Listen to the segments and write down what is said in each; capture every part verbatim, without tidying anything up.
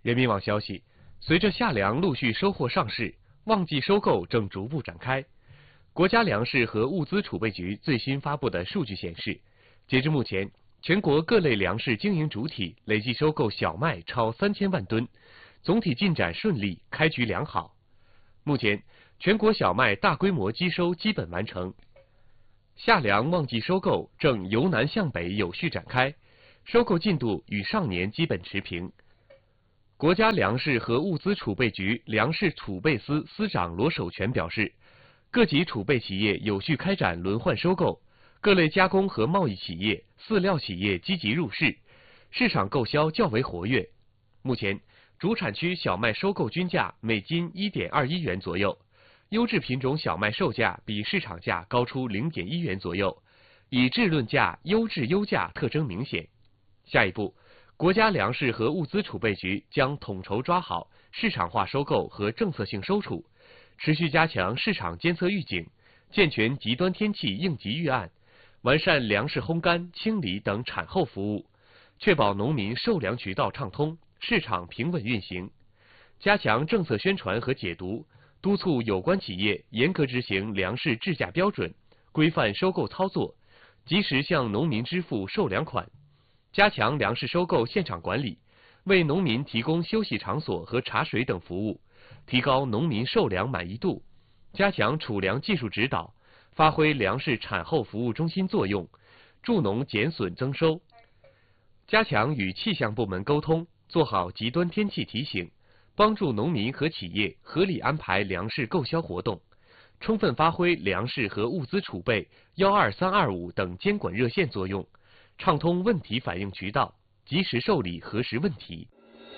人民网消息，随着夏粮陆续收获上市，旺季收购正逐步展开。国家粮食和物资储备局最新发布的数据显示，截至目前，全国各类粮食经营主体累计收购小麦超三千万吨，总体进展顺利，开局良好。目前，全国小麦大规模机收基本完成，夏粮旺季收购正由南向北有序展开，收购进度与上年基本持平。国家粮食和物资储备局粮食储备司司长罗守全表示，各级储备企业有序开展轮换收购，各类加工和贸易企业、饲料企业积极入市，市场购销较为活跃。目前，主产区小麦收购均价每斤 一点二一元左右，优质品种小麦售价比市场价高出 零点一元左右，以质论价优质优价特征明显。下一步，国家粮食和物资储备局将统筹抓好市场化收购和政策性收储，持续加强市场监测预警，健全极端天气应急预案，完善粮食烘干、清理等产后服务，确保农民售粮渠道畅通，市场平稳运行。加强政策宣传和解读，督促有关企业严格执行粮食制价标准，规范收购操作，及时向农民支付售粮款。加强粮食收购现场管理，为农民提供休息场所和茶水等服务，提高农民售粮满意度。加强储粮技术指导，发挥粮食产后服务中心作用，助农减损增收。加强与气象部门沟通，做好极端天气提醒，帮助农民和企业合理安排粮食购销活动，充分发挥粮食和物资储备幺二三二五等监管热线作用，畅通问题反映渠道，及时受理核实问题。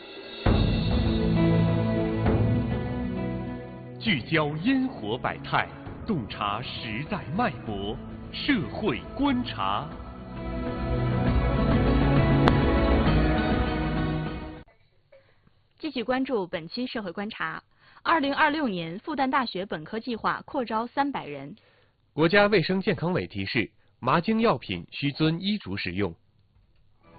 聚焦烟火百态，洞察时代脉搏，社会观察。 继续关注本期社会观察。二零二六年复旦大学本科计划扩招三百人。 国家卫生健康委提示，麻精药品需遵医嘱使用。